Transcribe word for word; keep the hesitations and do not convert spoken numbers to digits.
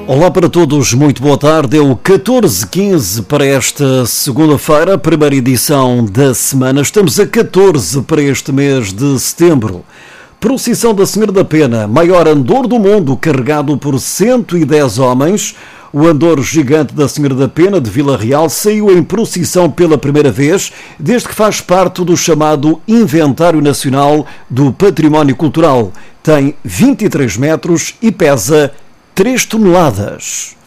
Olá para todos, muito boa tarde. É o catorze quinze para esta segunda-feira, primeira edição da semana. Estamos a catorze para este mês de setembro. Procissão da Senhora da Pena, maior andor do mundo, carregado por cento e dez homens. O andor gigante da Senhora da Pena de Vila Real saiu em procissão pela primeira vez, desde que faz parte do chamado Inventário Nacional do Património Cultural. Tem vinte e três metros e pesa três toneladas.